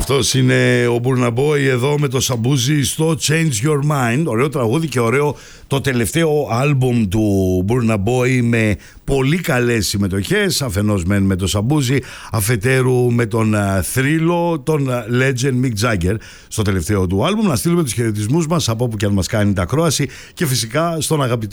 Αυτός είναι ο Burna Boy εδώ με το Σαμπούζι στο Change Your Mind. Ωραίο τραγούδι και ωραίο το τελευταίο άλμπουμ του Burna Boy με πολύ καλές συμμετοχές. Αφενός με το Σαμπούζι, αφετέρου με τον θρύλο, τον legend Mick Jagger στο τελευταίο του άλμπουμ. Να στείλουμε τους χαιρετισμούς μας από όπου και αν μας κάνει τα ακρόαση και φυσικά στον αγαπητό